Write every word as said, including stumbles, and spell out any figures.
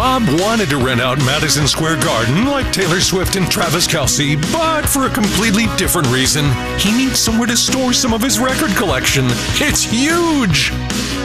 Bob wanted to rent out Madison Square Garden like Taylor Swift and Travis Kelce, but for a completely different reason. He needs somewhere to store some of his record collection. It's huge!